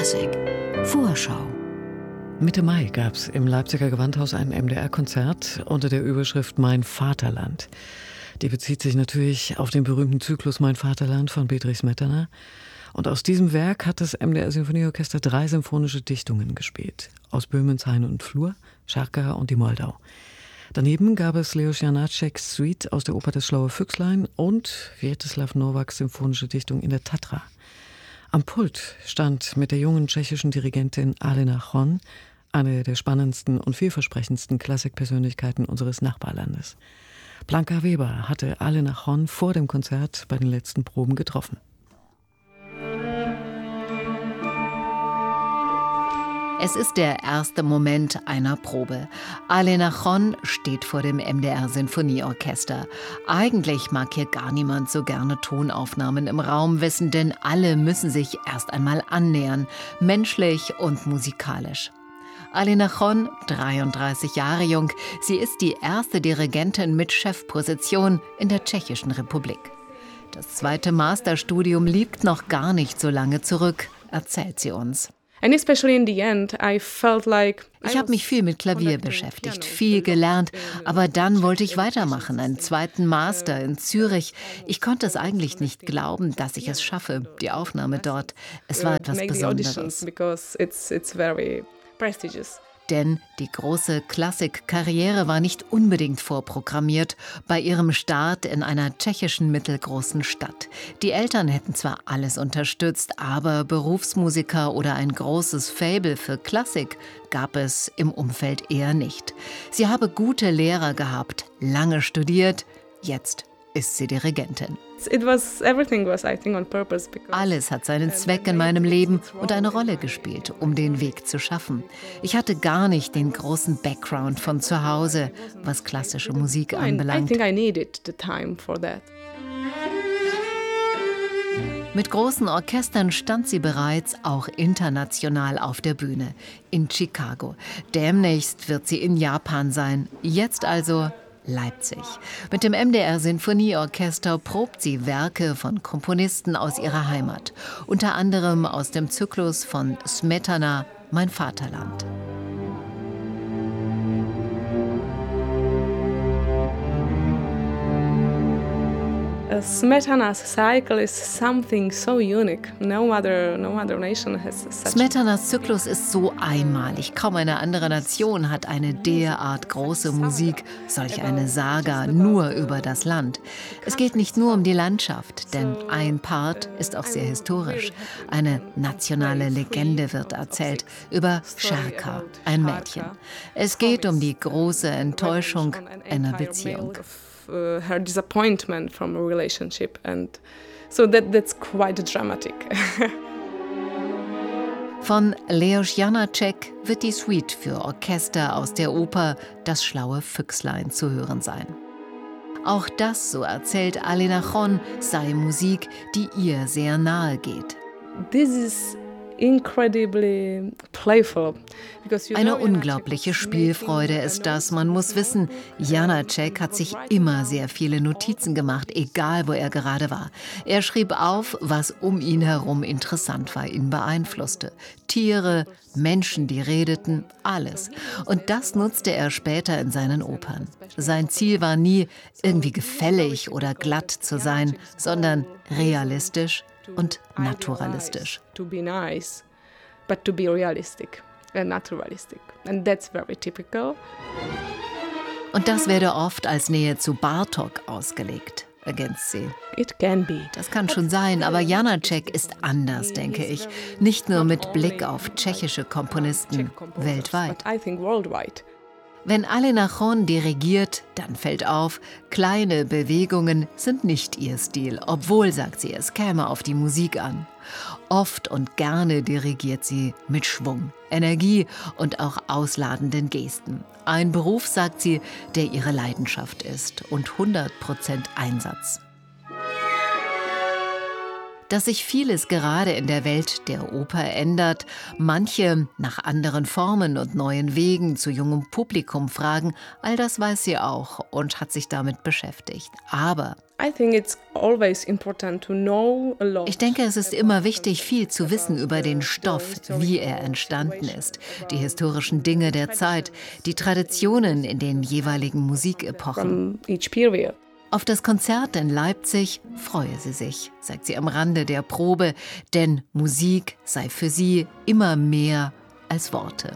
Classic Vorschau. Mitte Mai gab es im Leipziger Gewandhaus ein MDR-Konzert unter der Überschrift Mein Vaterland. Die bezieht sich natürlich auf den berühmten Zyklus Mein Vaterland von Bedřich Smetana. Und aus diesem Werk hat das MDR-Sinfonieorchester 3 symphonische Dichtungen gespielt. Aus Böhmens Hain und Flur, Scharka und die Moldau. Daneben gab es Leos Janáčeks Suite aus der Oper Das Schlaue Füchslein und Vjetislav Novaks symphonische Dichtung in der Tatra. Am Pult stand mit der jungen tschechischen Dirigentin Alena Chon, eine der spannendsten und vielversprechendsten Klassikpersönlichkeiten unseres Nachbarlandes. Blanka Weber hatte Alena Chon vor dem Konzert bei den letzten Proben getroffen. Es ist der erste Moment einer Probe. Alena Chon steht vor dem MDR-Sinfonieorchester. Eigentlich mag hier gar niemand so gerne Tonaufnahmen im Raum wissen, denn alle müssen sich erst einmal annähern, menschlich und musikalisch. Alena Chon, 33 Jahre jung, sie ist die erste Dirigentin mit Chefposition in der Tschechischen Republik. Das zweite Masterstudium liegt noch gar nicht so lange zurück, erzählt sie uns. Ich habe mich viel mit Klavier beschäftigt, viel gelernt, aber dann wollte ich weitermachen, einen zweiten Master in Zürich. Ich konnte es eigentlich nicht glauben, dass ich es schaffe, die Aufnahme dort. Es war etwas Besonderes. Denn die große Klassikkarriere war nicht unbedingt vorprogrammiert bei ihrem Start in einer tschechischen mittelgroßen Stadt. Die Eltern hätten zwar alles unterstützt, aber Berufsmusiker oder ein großes Faible für Klassik gab es im Umfeld eher nicht. Sie habe gute Lehrer gehabt, lange studiert, jetzt ist sie Dirigentin. Alles hat seinen Zweck in meinem Leben und eine Rolle gespielt, um den Weg zu schaffen. Ich hatte gar nicht den großen Background von zu Hause, was klassische Musik anbelangt. Mit großen Orchestern stand sie bereits auch international auf der Bühne, in Chicago. Demnächst wird sie in Japan sein, jetzt also Leipzig. Mit dem MDR-Sinfonieorchester probt sie Werke von Komponisten aus ihrer Heimat, unter anderem aus dem Zyklus von Smetana, Mein Vaterland. Smetanas cycle is something so unique. No other nation has such. Smetanas Zyklus ist so einmalig. Kaum eine andere Nation hat eine derart große Musik, solch eine Saga nur über das Land. Es geht nicht nur um die Landschaft, denn ein Part ist auch sehr historisch. Eine nationale Legende wird erzählt über Scharka, ein Mädchen. Es geht um die große Enttäuschung einer Beziehung. Her disappointment from a relationship, and so that's quite dramatic. Von Leos Janáček wird die Suite für Orchester aus der Oper Das Schlaue Füchslein zu hören sein. Auch das, so erzählt Alena Chon, sei Musik, die ihr sehr nahe geht. This is incredibly playful. Eine unglaubliche Spielfreude ist das. Man muss wissen, Janáček hat sich immer sehr viele Notizen gemacht, egal wo er gerade war. Er schrieb auf, was um ihn herum interessant war, ihn beeinflusste. Tiere, Menschen, die redeten, alles. Und das nutzte er später in seinen Opern. Sein Ziel war nie, irgendwie gefällig oder glatt zu sein, sondern realistisch und naturalistisch. To be nice, but to be realistic and naturalistic. And that's very typical. Und das werde oft als Nähe zu Bartók ausgelegt, ergänzt sie. It can be. Das kann schon sein, aber Janáček ist anders, denke ich. Nicht nur mit Blick auf tschechische Komponisten weltweit. I think worldwide. Wenn Alena Chon dirigiert, dann fällt auf, kleine Bewegungen sind nicht ihr Stil, obwohl, sagt sie, es käme auf die Musik an. Oft und gerne dirigiert sie mit Schwung, Energie und auch ausladenden Gesten. Ein Beruf, sagt sie, der ihre Leidenschaft ist und 100% Einsatz. Dass sich vieles gerade in der Welt der Oper ändert, manche nach anderen Formen und neuen Wegen zu jungem Publikum fragen, all das weiß sie auch und hat sich damit beschäftigt. Aber ich denke, es ist immer wichtig, viel zu wissen über den Stoff, wie er entstanden ist, die historischen Dinge der Zeit, die Traditionen in den jeweiligen Musikepochen. Auf das Konzert in Leipzig freue sie sich, sagt sie am Rande der Probe, denn Musik sei für sie immer mehr als Worte.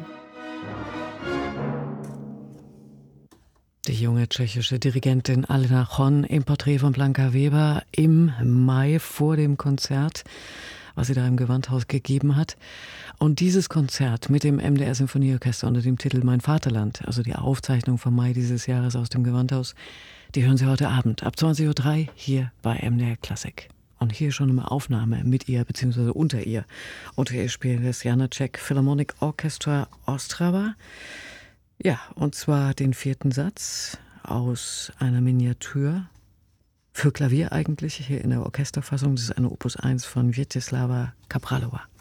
Die junge tschechische Dirigentin Alena Chon im Porträt von Blanka Weber im Mai vor dem Konzert, was sie da im Gewandhaus gegeben hat. Und dieses Konzert mit dem MDR Sinfonieorchester unter dem Titel Mein Vaterland, also die Aufzeichnung vom Mai dieses Jahres aus dem Gewandhaus, die hören Sie heute Abend ab 20:03 Uhr hier bei MDR Klassik. Und hier schon eine Aufnahme mit ihr, beziehungsweise unter ihr. Unter ihr spielt das Janáček Philharmonic Orchestra Ostrava. Ja, und zwar den 4. Satz aus einer Miniatur für Klavier eigentlich, hier in der Orchesterfassung. Das ist eine Opus 1 von Vyacheslava Kapralova.